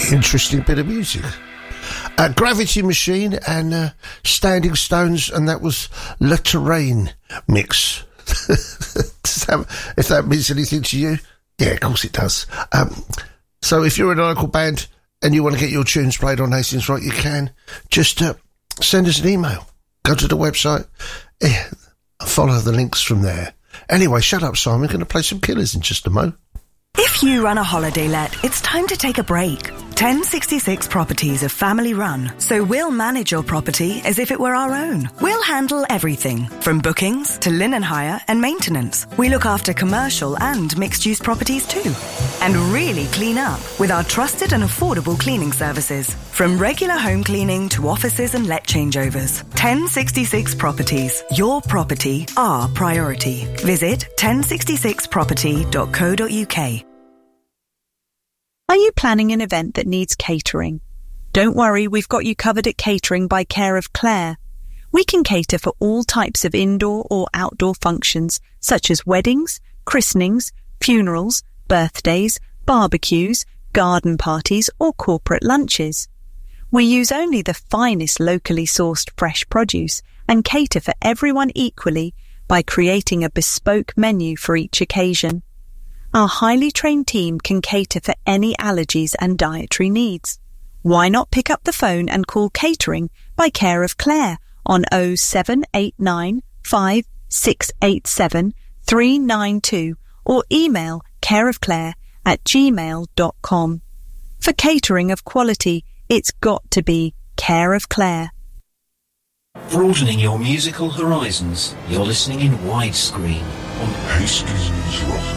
Interesting bit of music. Gravity Machine and Standing Stones, and that was Le Terrain mix. If that means anything to you, yeah, of course it does. So if you're in a local band and you want to get your tunes played on Hastings Rock, you can. Just send us an email. Go to the website. Yeah, follow the links from there. Anyway, shut up, Simon. We're going to play some Killers in just a moment. If you run a holiday let, it's time to take a break. 1066 Properties are family run, so we'll manage your property as if it were our own. We'll handle everything, from bookings to linen hire and maintenance. We look after commercial and mixed-use properties too. And really clean up with our trusted and affordable cleaning services. From regular home cleaning to offices and let changeovers. 1066 Properties. Your property, our priority. Visit 1066property.co.uk. Are you planning an event that needs catering? Don't worry, we've got you covered at Catering by Care of Claire. We can cater for all types of indoor or outdoor functions, such as weddings, christenings, funerals, birthdays, barbecues, garden parties, or corporate lunches. We use only the finest locally sourced fresh produce and cater for everyone equally by creating a bespoke menu for each occasion. Our highly trained team can cater for any allergies and dietary needs. Why not pick up the phone and call Catering by Care of Claire on 0789 5687 392 or email careofclaire@gmail.com. For catering of quality, it's got to be Care of Claire. Broadening your musical horizons, you're listening in widescreen on Hastings Rock.